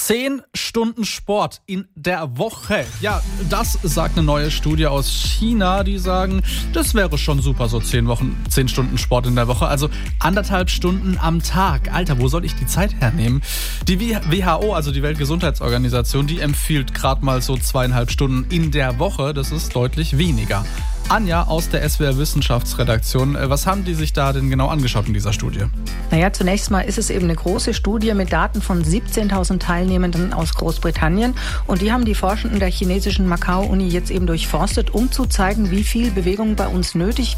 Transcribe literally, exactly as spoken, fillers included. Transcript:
Zehn Stunden Sport in der Woche. Ja, das sagt eine neue Studie aus China. Die sagen, das wäre schon super, so zehn Wochen, zehn Stunden Sport in der Woche. Also anderthalb Stunden am Tag. Alter, wo soll ich die Zeit hernehmen? Die W H O, also die Weltgesundheitsorganisation, die empfiehlt gerade mal so zweieinhalb Stunden in der Woche. Das ist deutlich weniger. Anja aus der S W R Wissenschaftsredaktion, was haben die sich da denn genau angeschaut in dieser Studie? Naja, zunächst mal ist es eben eine große Studie mit Daten von siebzehntausend Teilnehmenden aus Großbritannien. Und die haben die Forschenden der chinesischen Macau-Uni jetzt eben durchforstet, um zu zeigen, wie viel Bewegung bei uns nötig